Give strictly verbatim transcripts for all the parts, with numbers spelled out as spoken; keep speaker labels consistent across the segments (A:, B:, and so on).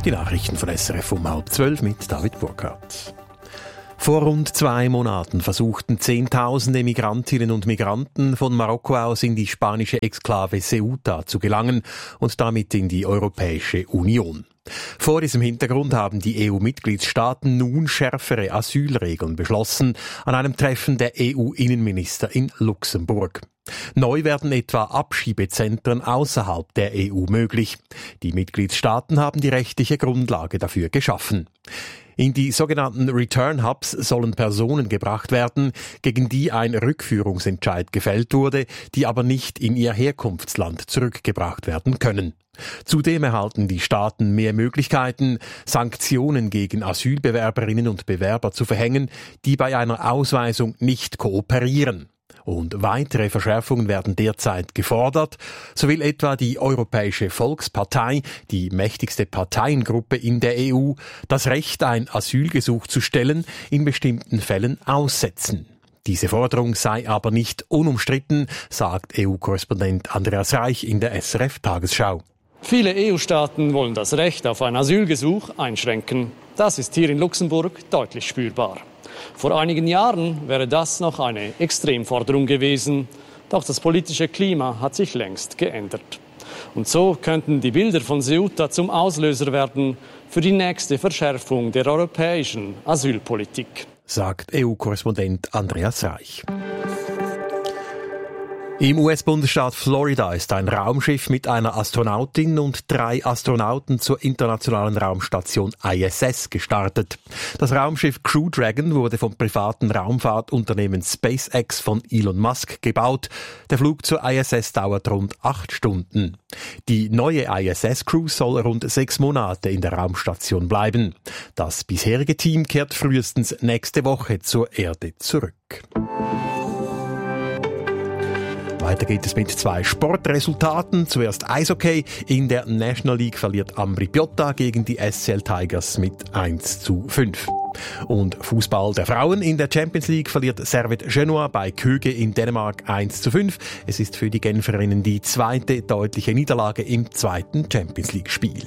A: Die Nachrichten von S R F um halb zwölf mit David Burkhardt. Vor rund zwei Monaten versuchten Zehntausende Migrantinnen und Migranten von Marokko aus in die spanische Exklave Ceuta zu gelangen und damit in die Europäische Union. Vor diesem Hintergrund haben die E U-Mitgliedstaaten nun schärfere Asylregeln beschlossen an einem Treffen der E U-Innenminister in Luxemburg. Neu werden etwa Abschiebezentren außerhalb der E U möglich. Die Mitgliedstaaten haben die rechtliche Grundlage dafür geschaffen. In die sogenannten Return Hubs sollen Personen gebracht werden, gegen die ein Rückführungsentscheid gefällt wurde, die aber nicht in ihr Herkunftsland zurückgebracht werden können. Zudem erhalten die Staaten mehr Möglichkeiten, Sanktionen gegen Asylbewerberinnen und Bewerber zu verhängen, die bei einer Ausweisung nicht kooperieren. Und weitere Verschärfungen werden derzeit gefordert. So will etwa die Europäische Volkspartei, die mächtigste Parteiengruppe in der E U, das Recht, ein Asylgesuch zu stellen, in bestimmten Fällen aussetzen. Diese Forderung sei aber nicht unumstritten, sagt E U-Korrespondent Andreas Reich in der S R F-Tagesschau.
B: Viele E U-Staaten wollen das Recht auf ein Asylgesuch einschränken. Das ist hier in Luxemburg deutlich spürbar. Vor einigen Jahren wäre das noch eine Extremforderung gewesen, doch das politische Klima hat sich längst geändert. Und so könnten die Bilder von Ceuta zum Auslöser werden für die nächste Verschärfung der europäischen Asylpolitik,
A: sagt E U-Korrespondent Andreas Reich. Im U S-Bundesstaat Florida ist ein Raumschiff mit einer Astronautin und drei Astronauten zur internationalen Raumstation I S S gestartet. Das Raumschiff Crew Dragon wurde vom privaten Raumfahrtunternehmen SpaceX von Elon Musk gebaut. Der Flug zur I S S dauert rund acht Stunden. Die neue I S S-Crew soll rund sechs Monate in der Raumstation bleiben. Das bisherige Team kehrt frühestens nächste Woche zur Erde zurück. Weiter geht es mit zwei Sportresultaten. Zuerst Eishockey. In der National League verliert Ambri Piotta gegen die S C L Tigers mit eins zu fünf. Und Fußball der Frauen in der Champions League verliert Servette Genoa bei Köge in Dänemark eins zu fünf. Es ist für die Genferinnen die zweite deutliche Niederlage im zweiten Champions League-Spiel.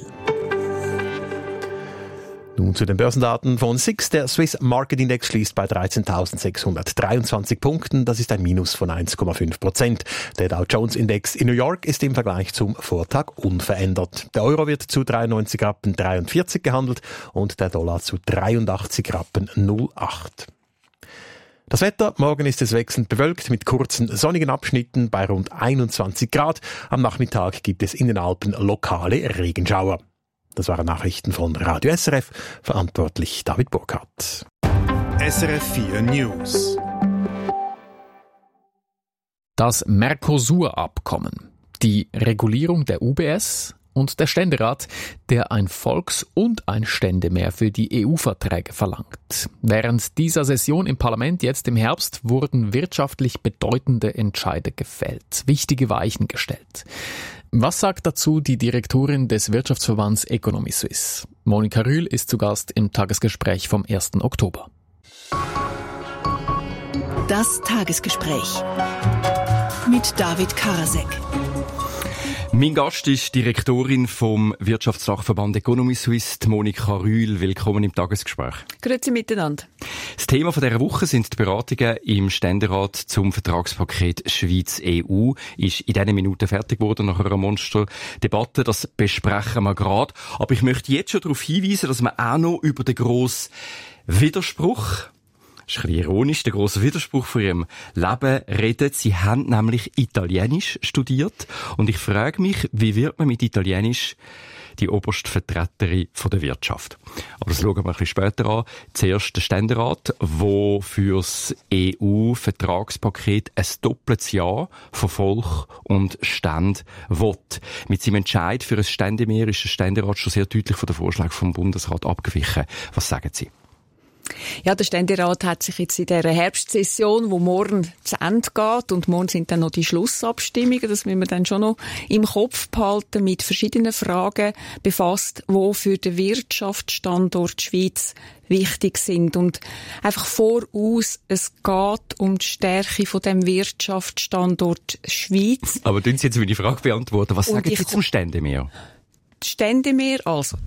A: Nun zu den Börsendaten von S I X. Der Swiss Market Index schließt bei dreizehntausendsechshundertdreiundzwanzig Punkten. Das ist ein Minus von eins Komma fünf Prozent. Der Dow Jones Index in New York ist im Vergleich zum Vortag unverändert. Der Euro wird zu dreiundneunzig Rappen dreiundvierzig gehandelt und der Dollar zu dreiundachtzig Rappen null acht. Das Wetter, morgen ist es wechselnd bewölkt mit kurzen sonnigen Abschnitten bei rund einundzwanzig Grad. Am Nachmittag gibt es in den Alpen lokale Regenschauer. Das waren Nachrichten von Radio S R F, verantwortlich David Burkhardt.
C: S R F vier News.
D: Das Mercosur-Abkommen, die Regulierung der U B S und der Ständerat, der ein Volks- und ein Ständemehr für die E U-Verträge verlangt. Während dieser Session im Parlament jetzt im Herbst wurden wirtschaftlich bedeutende Entscheide gefällt, wichtige Weichen gestellt. Was sagt dazu die Direktorin des Wirtschaftsverbands Economy Suisse? Monika Rühl ist zu Gast im Tagesgespräch vom ersten Oktober.
E: Das Tagesgespräch mit David Karasek.
F: Mein Gast ist Direktorin vom Wirtschaftsfachverband Economy Suisse, Monika Rühl. Willkommen im Tagesgespräch.
G: Grüezi miteinander.
F: Das Thema von dieser Woche sind die Beratungen im Ständerat zum Vertragspaket Schweiz-E U. Ist in diesen Minuten fertig geworden nach einer Monsterdebatte. Das besprechen wir gerade. Aber ich möchte jetzt schon darauf hinweisen, dass wir auch noch über den grossen Widerspruch, das ist ein bisschen ironisch, der grosse Widerspruch von ihrem Leben redet. Sie haben nämlich Italienisch studiert. Und ich frage mich, wie wird man mit Italienisch die oberste Vertreterin von der Wirtschaft? Aber das schauen wir ein bisschen später an. Zuerst der Ständerat, der für das E U-Vertragspaket ein doppeltes Ja von Volk und Ständen will. Mit seinem Entscheid für ein Ständemehr ist der Ständerat schon sehr deutlich von den Vorschlägen vom Bundesrat abgewichen. Was sagen Sie?
G: Ja, der Ständerat hat sich jetzt in dieser Herbstsession, wo morgen zu Ende geht, und morgen sind dann noch die Schlussabstimmungen, das müssen wir dann schon noch im Kopf behalten, mit verschiedenen Fragen befasst, die für den Wirtschaftsstandort Schweiz wichtig sind. Und einfach voraus, es geht um die Stärke von dem Wirtschaftsstandort Schweiz.
F: Aber tun Sie jetzt meine Frage beantworten. Was
G: und
F: sagen Sie zum Ständemehr?
G: Ständemehr, also,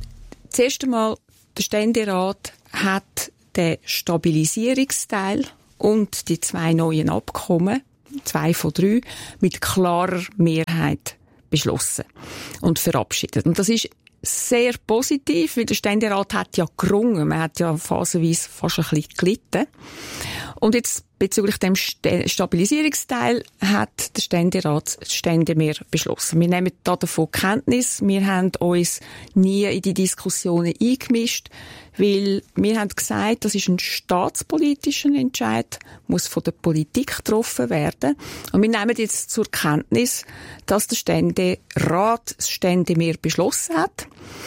G: zuerst einmal, der Ständerat hat den Stabilisierungsteil und die zwei neuen Abkommen, zwei von drei, mit klarer Mehrheit beschlossen und verabschiedet. Und das ist sehr positiv, weil der Ständerat hat ja gerungen, man hat ja phasenweise fast ein bisschen gelitten. Und jetzt bezüglich dem Stabilisierungsteil hat der Ständerat das Ständemehr beschlossen. Wir nehmen da davon Kenntnis. Wir haben uns nie in die Diskussionen eingemischt, weil wir haben gesagt, das ist ein staatspolitischer Entscheid, muss von der Politik getroffen werden. Und wir nehmen jetzt zur Kenntnis, dass der Ständerat das Ständemehr beschlossen hat.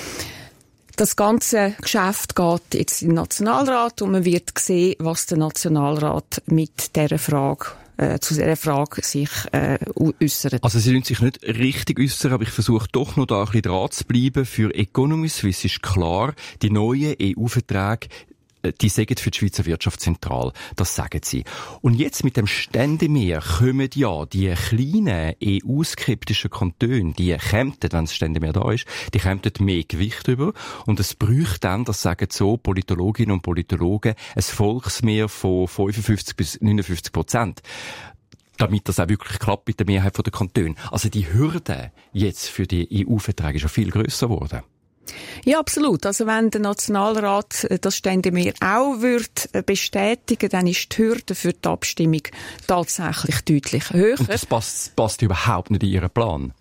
G: Das ganze Geschäft geht jetzt in den Nationalrat und man wird sehen, was der Nationalrat mit dieser Frage, äh, zu dieser Frage sich äh, äußert.
F: Also Sie wollen sich nicht richtig äußern, aber ich versuche doch noch da ein bisschen dran zu bleiben. Für Economy Suisse ist klar, die neuen E U-Verträge, die sagen für die Schweizer Wirtschaft zentral. Das sagen sie. Und jetzt mit dem Ständemehr kommen ja die kleinen E U-skeptischen Kantone, die kämpfen, wenn das Ständemehr da ist, die kämpfen mehr Gewicht über. Und es bräuchte dann, das sagen so Politologinnen und Politologen, ein Volksmehr von fünfundfünfzig bis neunundfünfzig Prozent. Damit das auch wirklich klappt mit der Mehrheit der Kantone. Also die Hürde jetzt für die E U-Verträge ist ja viel grösser geworden.
G: Ja, absolut. Also wenn der Nationalrat das Ständemehr auch würde bestätigen, dann ist die Hürde für die Abstimmung tatsächlich deutlich höher.
F: Und das passt, passt überhaupt nicht in Ihren Plan?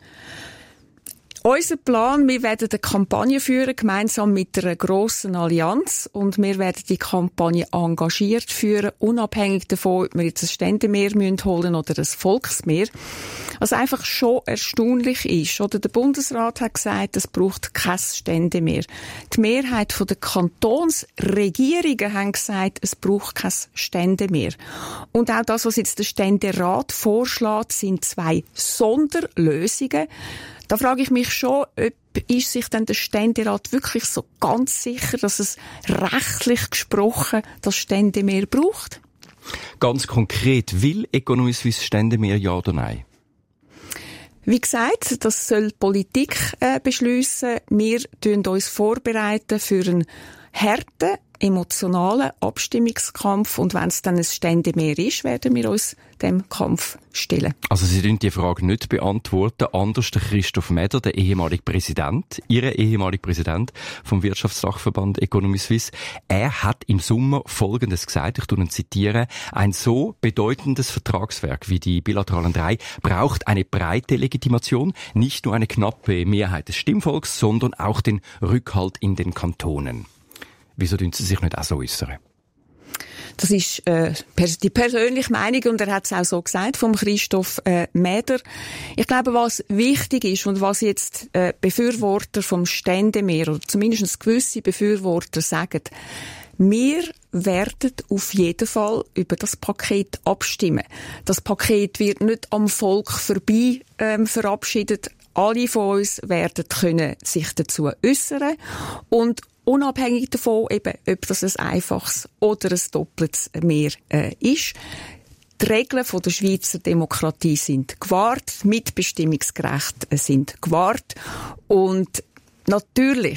G: Unser Plan, wir werden eine Kampagne führen, gemeinsam mit einer grossen Allianz. Und wir werden die Kampagne engagiert führen, unabhängig davon, ob wir jetzt ein Ständemehr holen oder ein Volksmehr. Was einfach schon erstaunlich ist, oder? Der Bundesrat hat gesagt, es braucht kein Ständemehr. Die Mehrheit der Kantonsregierungen haben gesagt, es braucht kein Ständemehr. Und auch das, was jetzt der Ständerat vorschlägt, sind zwei Sonderlösungen. Da frage ich mich schon, ob ist sich denn der Ständerat wirklich so ganz sicher, dass es rechtlich gesprochen das Ständemehr braucht?
F: Ganz konkret, will Economy Suisse Ständemehr, ja oder nein?
G: Wie gesagt, das soll die Politik äh, beschliessen. Wir tun uns vorbereiten für einen harten, emotionalen Abstimmungskampf. Und wenn es dann ein Ständemehr ist, werden wir uns dem Kampf stellen.
F: Also Sie dürfen die Frage nicht beantworten. Anders der Christoph Meder, der ehemalige Präsident, Ihr ehemaliger Präsident vom Wirtschaftsdachverband Economy Suisse, er hat im Sommer Folgendes gesagt, ich tue ihn zitieren: Ein so bedeutendes Vertragswerk wie die bilateralen drei braucht eine breite Legitimation, nicht nur eine knappe Mehrheit des Stimmvolks, sondern auch den Rückhalt in den Kantonen. Wieso dürfen Sie sich nicht auch so äußern?
G: Das ist äh, die persönliche Meinung und er hat es auch so gesagt vom Christoph äh, Meder. Ich glaube, was wichtig ist und was jetzt äh, Befürworter vom Ständemehr oder zumindest gewisse Befürworter sagen, wir werden auf jeden Fall über das Paket abstimmen. Das Paket wird nicht am Volk vorbei ähm, verabschiedet. Alle von uns werden können sich dazu äußern und unabhängig davon, eben, ob das ein einfaches oder ein doppeltes Mehr äh, ist. Die Regeln von der Schweizer Demokratie sind gewahrt, Mitbestimmungsrechte sind gewahrt. Und natürlich,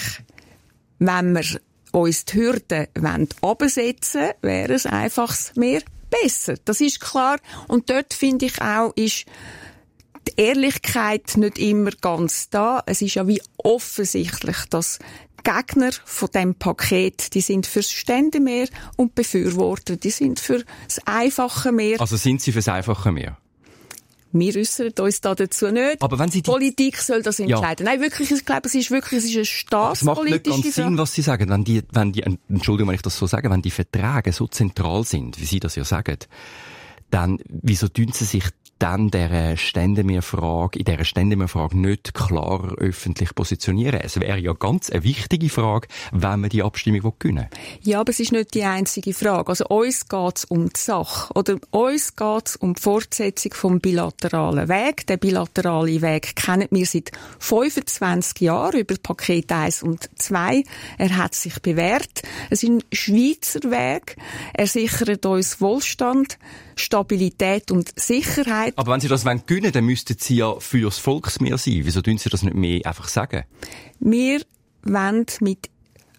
G: wenn wir uns die Hürden herabsetzen wollen, wäre ein einfaches Mehr besser. Das ist klar. Und dort finde ich auch, ist die Ehrlichkeit nicht immer ganz da. Es ist ja wie offensichtlich, dass Gegner von dem Paket, die sind fürs Ständemehr und Befürworter, die sind für das einfache Mehr.
F: Also sind Sie für das einfache Mehr?
G: Wir äußern uns da dazu nicht.
F: Aber wenn Sie die
G: Politik soll das entscheiden. Ja. Nein, wirklich, ich glaube, es ist wirklich, es ist eine staatspolitische
F: Frage. Es macht nicht ganz Sinn, was Sie sagen. Wenn die, wenn die, Entschuldigung, wenn ich das so sage, wenn die Verträge so zentral sind, wie Sie das ja sagen, dann, wieso tun Sie sich dann dieser Ständemehrfrage, in dieser Ständemehrfrage nicht klar öffentlich positionieren? Es wäre ja ganz eine wichtige Frage, wenn man die Abstimmung gewinnen will.
G: Ja, aber es ist nicht die einzige Frage. Also uns geht es um die Sache. Oder uns geht es um die Fortsetzung vom bilateralen Weg. Den bilateralen Weg kennen wir seit fünfundzwanzig Jahren über Paket eins und zwei. Er hat sich bewährt. Es ist ein Schweizer Weg. Er sichert uns Wohlstand, Stabilität und Sicherheit.
F: Aber wenn Sie das gewinnen wollen, dann müssten Sie ja für das Volksmehr sein. Wieso tun Sie das nicht mehr einfach sagen?
G: Wir wollen mit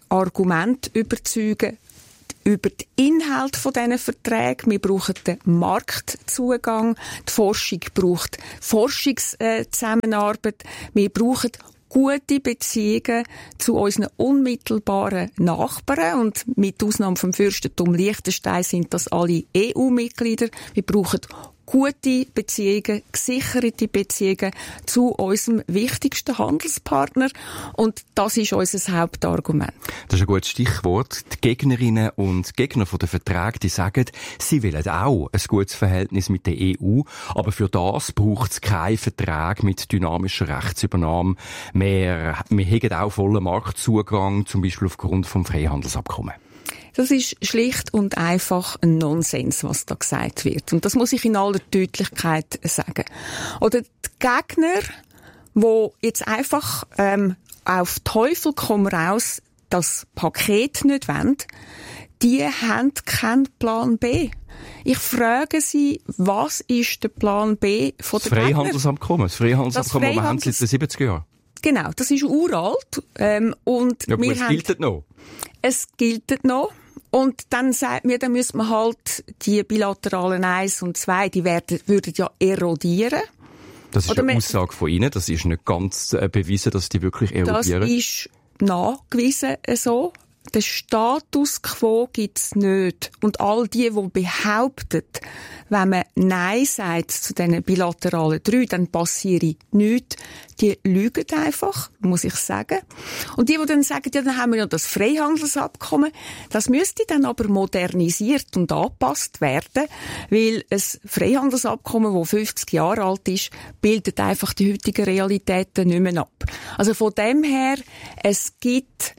G: Argumente überzeugen über den Inhalt von diesen Verträgen. Wir brauchen den Marktzugang. Die Forschung braucht Forschungszusammenarbeit. Wir brauchen gute Beziehungen zu unseren unmittelbaren Nachbarn. Und mit Ausnahme vom Fürstentum Liechtenstein sind das alle E U-Mitglieder. Wir brauchen gute Beziehungen, gesicherte Beziehungen zu unserem wichtigsten Handelspartner. Und das ist unser Hauptargument.
F: Das ist ein gutes Stichwort. Die Gegnerinnen und Gegner der Verträge, die sagen, sie wollen auch ein gutes Verhältnis mit der E U, aber für das braucht es keinen Vertrag mit dynamischer Rechtsübernahme. Wir, wir haben auch vollen Marktzugang, zum Beispiel aufgrund vom Freihandelsabkommen.
G: Das ist schlicht und einfach ein Nonsens, was da gesagt wird. Und das muss ich in aller Deutlichkeit sagen. Oder die Gegner, die jetzt einfach ähm, auf Teufel komm raus das Paket nicht wollen, die haben keinen Plan B. Ich frage Sie, was ist der Plan B von der
F: Das Freihandelsabkommen, das Freihandelsabkommen, das wir haben seit den siebziger Jahren.
G: Genau, das ist uralt. Ähm, und
F: ja, aber
G: wir
F: es
G: haben,
F: gilt noch.
G: Es gilt noch. Und dann sagt mir, dann müsste man halt die bilateralen eins und zwei, die werden, würden ja erodieren.
F: Das ist
G: Oder
F: eine
G: man,
F: Aussage von Ihnen. Das ist nicht ganz äh, bewiesen, dass die wirklich erodieren.
G: Das ist nachgewiesen so. Den Status quo gibt's nicht. Und all die, die behaupten, wenn man Nein sagt zu diesen bilateralen drei, dann passiere nichts, die lügen einfach, muss ich sagen. Und die, die dann sagen, ja, dann haben wir ja das Freihandelsabkommen, das müsste dann aber modernisiert und angepasst werden, weil ein Freihandelsabkommen, das fünfzig Jahre alt ist, bildet einfach die heutigen Realitäten nicht mehr ab. Also von dem her, es gibt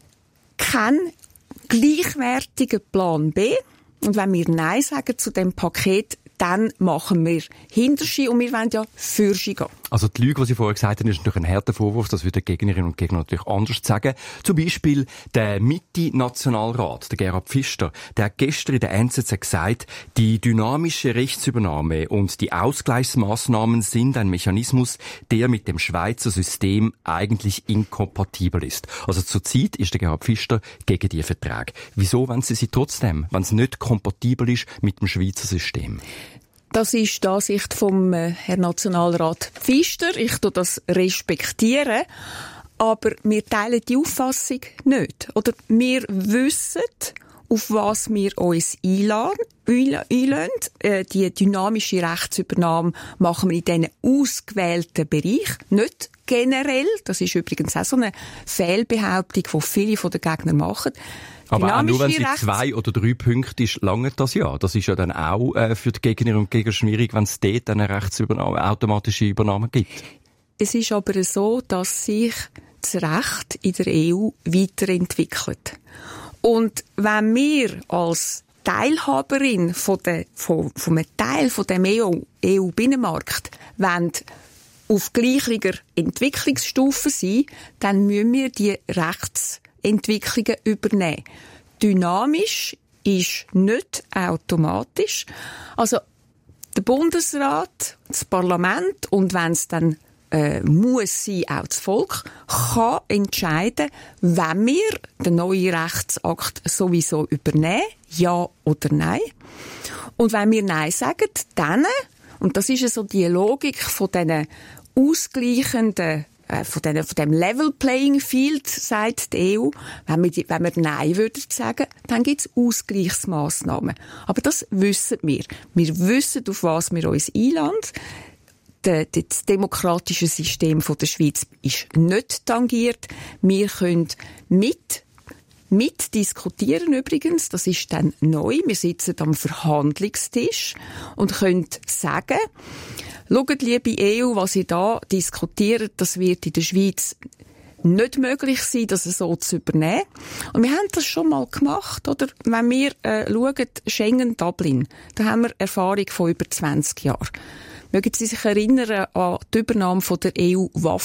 G: keinen gleichwertigen Plan B. Und wenn wir Nein sagen zu dem Paket, dann machen wir Hinterschi und wir wollen ja Fürschi gehen.
F: Also die Lüge, die Sie vorher gesagt haben, ist natürlich ein harter Vorwurf, das würden Gegnerinnen und Gegner natürlich anders sagen. Zum Beispiel der Mitte-Nationalrat, der Gerhard Pfister, der hat gestern in der N Z Z gesagt, die dynamische Rechtsübernahme und die Ausgleichsmaßnahmen sind ein Mechanismus, der mit dem Schweizer System eigentlich inkompatibel ist. Also zurzeit ist der Gerhard Pfister gegen die Verträge. Wieso wollen Sie sie trotzdem, wenn es nicht kompatibel ist mit dem Schweizer System?
G: Das ist die Ansicht vom äh, Herrn Nationalrat Pfister. Ich tue das respektieren. Aber wir teilen die Auffassung nicht. Oder wir wissen, auf was wir uns einladen, einladen. Äh, die dynamische Rechtsübernahme machen wir in diesen ausgewählten Bereich. Nicht generell. Das ist übrigens auch so eine Fehlbehauptung, die viele von den Gegnern machen.
F: Aber auch nur, wenn es in zwei oder drei Punkten ist, lange das ja. Das ist ja dann auch äh, für die Gegnerinnen und Gegner schwierig, wenn es dort eine Rechtsübernahme, automatische Übernahme gibt.
G: Es ist aber so, dass sich das Recht in der E U weiterentwickelt. Und wenn wir als Teilhaberin von der, von, von einem Teil von dem E U-Binnenmarkt wollen auf gleicher Entwicklungsstufe sein, dann müssen wir die Rechts Entwicklungen übernehmen. Dynamisch ist nicht automatisch. Also der Bundesrat, das Parlament und wenn es dann äh, muss sein, auch das Volk, kann entscheiden, wenn wir den neuen Rechtsakt sowieso übernehmen, ja oder nein. Und wenn wir Nein sagen, dann, und das ist ja so die Logik von diesen ausgleichenden Von, den, von dem Level Playing Field, sagt die E U, wenn wir, die, wenn wir Nein würden sagen, dann gibt es Ausgleichsmaßnahmen. Aber das wissen wir. Wir wissen, auf was wir uns einladen. Das demokratische System von der Schweiz ist nicht tangiert. Wir können mit Mit diskutieren übrigens, das ist dann neu. Wir sitzen am Verhandlungstisch und können sagen, schaut, liebe E U, was ihr da diskutiert, das wird in der Schweiz nicht möglich sein, das so zu übernehmen. Und wir haben das schon mal gemacht, oder? Wenn wir äh, schauen, Schengen-Dublin, da haben wir Erfahrung von über zwanzig Jahren. Mögen Sie sich erinnern an die Übernahme von der E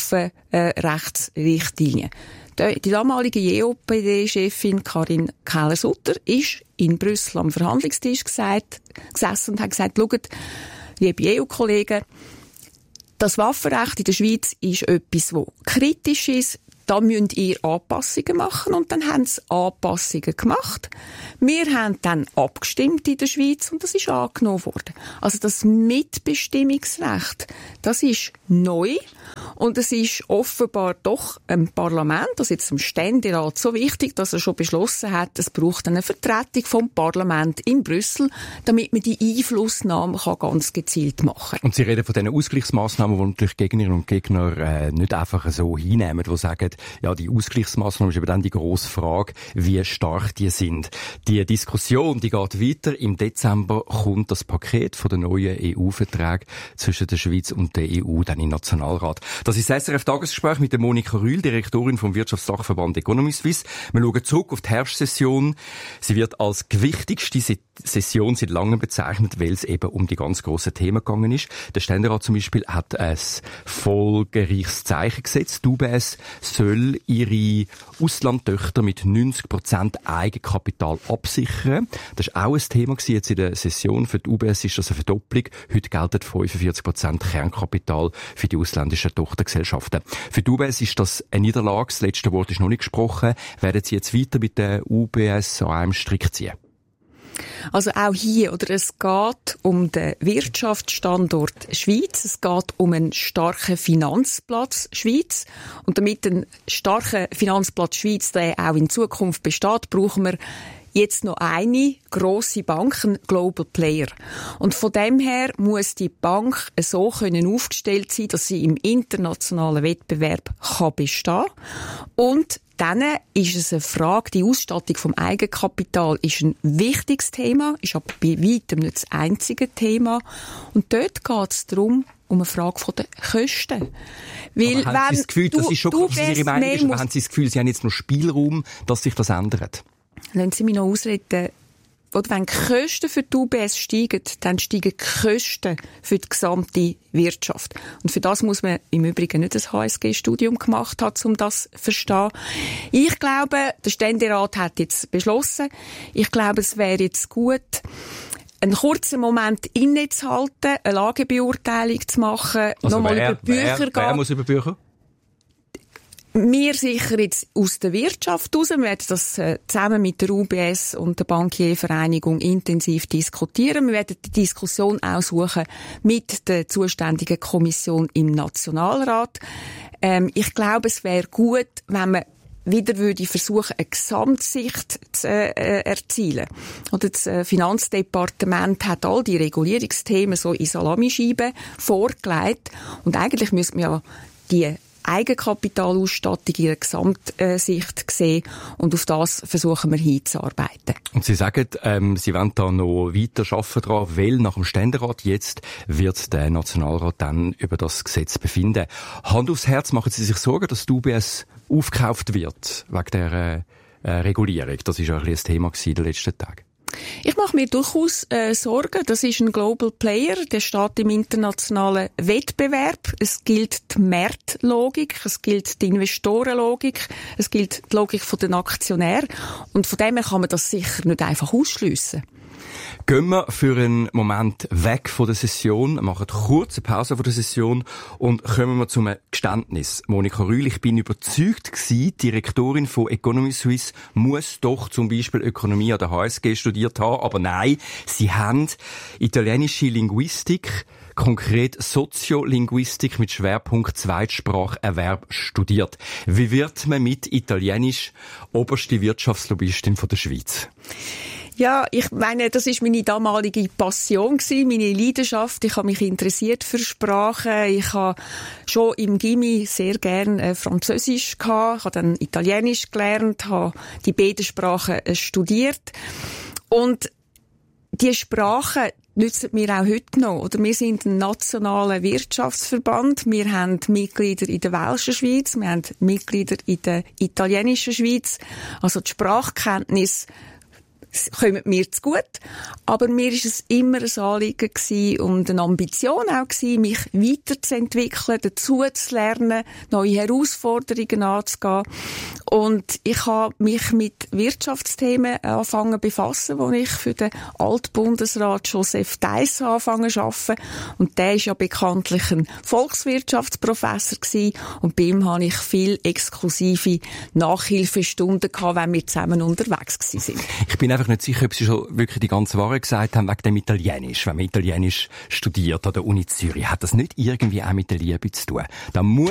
G: U-Waffenrechtsrichtlinie? Die damalige J O P D-Chefin Karin Keller-Sutter ist in Brüssel am Verhandlungstisch gesagt, gesessen und hat gesagt, schaut, liebe E U-Kollegen, das Waffenrecht in der Schweiz ist etwas, das kritisch ist. da müsst ihr Anpassungen machen. Und dann haben sie Anpassungen gemacht. Wir haben dann abgestimmt in der Schweiz und das ist angenommen worden. Also das Mitbestimmungsrecht, das ist neu und es ist offenbar doch im Parlament, also jetzt im Ständerat, so wichtig, dass er schon beschlossen hat, es braucht eine Vertretung vom Parlament in Brüssel, damit man die Einflussnahme kann ganz gezielt machen kann.
F: Und Sie reden von diesen Ausgleichsmaßnahmen, die natürlich Gegnerinnen und Gegner äh, nicht einfach so hinnehmen, die sagen, ja, die Ausgleichsmaßnahmen ist aber dann die grosse Frage, wie stark die sind. Die Diskussion, die geht weiter. Im Dezember kommt das Paket von den neuen E U-Verträgen zwischen der Schweiz und der E U dann im Nationalrat. Das ist das S R F-Tagesgespräch mit der Monika Rühl, Direktorin vom Wirtschaftsdachverband Economy Suisse. Wir schauen zurück auf die Herbstsession. Sie wird als gewichtigste Session seit langem bezeichnet, weil es eben um die ganz grossen Themen gegangen ist. Der Ständerat zum Beispiel hat ein folgereiches Zeichen gesetzt. Die U B S soll ihre Auslandtöchter mit neunzig Prozent Eigenkapital absichern. Das war auch ein Thema jetzt in der Session. Für die U B S ist das eine Verdopplung. Heute gelten fünfundvierzig Prozent Kernkapital für die ausländischen Tochtergesellschaften. Für die U B S ist das eine Niederlage. Das letzte Wort ist noch nicht gesprochen. Werden Sie jetzt weiter mit der U B S an einem Strick ziehen?
G: Also auch hier, oder es geht um den Wirtschaftsstandort Schweiz, es geht um einen starken Finanzplatz Schweiz und damit ein starker Finanzplatz Schweiz, der auch in Zukunft besteht, brauchen wir jetzt noch eine grosse Bank, ein Global Player. Und von dem her muss die Bank so können aufgestellt sein, dass sie im internationalen Wettbewerb kann bestehen und dann ist es eine Frage, die Ausstattung vom Eigenkapital ist ein wichtiges Thema, ist aber bei weitem nicht das einzige Thema. Und dort geht es darum, um eine Frage der Kosten. Weil,
F: aber haben
G: wenn
F: Sie das Gefühl,
G: du,
F: das ist schon
G: du
F: Ihre Meinung ist, aber haben Sie das Gefühl, Sie haben jetzt noch Spielraum, dass sich das ändert?
G: Lassen Sie mich noch ausreden. Oder wenn die Kosten für die U B S steigen, dann steigen die Kosten für die gesamte Wirtschaft. Und für das muss man im Übrigen nicht ein H S G-Studium gemacht haben, um das zu verstehen. Ich glaube, der Ständerat hat jetzt beschlossen, ich glaube, es wäre jetzt gut, einen kurzen Moment innezuhalten, eine Lagebeurteilung zu machen,
F: also
G: nochmal
F: wer,
G: über Bücher
F: wer,
G: gehen.
F: Wer muss über Bücher?
G: Wir sicher jetzt aus der Wirtschaft raus. Wir werden das äh, zusammen mit der U B S und der Bankiervereinigung intensiv diskutieren. Wir werden die Diskussion auch suchen mit der zuständigen Kommission im Nationalrat. Ähm, ich glaube, es wäre gut, wenn man wieder würde versuchen, eine Gesamtsicht zu äh, erzielen. Oder das äh, Finanzdepartement hat all die Regulierungsthemen so in Salamischeiben vorgelegt. Und eigentlich müsste man ja die Eigenkapitalausstattung in ihrer Gesamtsicht sehen und auf das versuchen wir hinzuarbeiten.
F: Und Sie sagen, ähm, Sie wollen da noch weiter arbeiten dran, weil nach dem Ständerat jetzt wird der Nationalrat dann über das Gesetz befinden. Hand aufs Herz, machen Sie sich Sorgen, dass die U B S aufgekauft wird wegen der äh, Regulierung? Das war ja ein, ein Thema in den letzten Tagen.
G: Ich mache mir durchaus äh, Sorgen. Das ist ein Global Player, der steht im internationalen Wettbewerb. Es gilt die Marktlogik, es gilt die Investorenlogik, es gilt die Logik der Aktionäre. Und von dem her kann man das sicher nicht einfach ausschliessen.
F: Gehen wir für einen Moment weg von der Session, machen kurz eine Pause von der Session und kommen wir zum Geständnis. Monika Rühl, ich bin überzeugt gewesen, die Direktorin von Economy Suisse muss doch zum Beispiel Ökonomie an der H S G studiert haben, aber nein, sie haben italienische Linguistik, konkret Soziolinguistik mit Schwerpunkt Zweitspracherwerb studiert. Wie wird man mit Italienisch oberste Wirtschaftslobbyistin von der Schweiz?
G: Ja, ich meine, das ist meine damalige Passion gewesen, meine Leidenschaft. Ich habe mich interessiert für Sprachen. Ich habe schon im Gymi sehr gern äh, Französisch gehabt, ich habe dann Italienisch gelernt, habe die beiden Sprachen äh, studiert. Und die Sprachen nützen mir auch heute noch. Oder wir sind ein nationaler Wirtschaftsverband. Wir haben Mitglieder in der Welschen Schweiz, wir haben Mitglieder in der italienischen Schweiz. Also die Sprachkenntnis kommen mir zu gut. Aber mir ist es immer ein Anliegen gewesen und eine Ambition auch gewesen, mich weiterzuentwickeln, dazu zu lernen, neue Herausforderungen anzugehen. Und ich habe mich mit Wirtschaftsthemen angefangen zu befassen, wo ich für den Altbundesrat Joseph Theiss angefangen zu arbeiten. Und der ist ja bekanntlich ein Volkswirtschaftsprofessor gewesen. Und bei ihm habe ich viel exklusive Nachhilfestunden gehabt, wenn wir zusammen unterwegs gewesen sind.
F: Ich bin einfach nicht sicher, ob Sie schon wirklich die ganze Wahrheit gesagt haben, wegen dem Italienisch. Wenn man Italienisch studiert an der Uni Zürich, hat das nicht irgendwie auch mit der Liebe zu tun? Da muss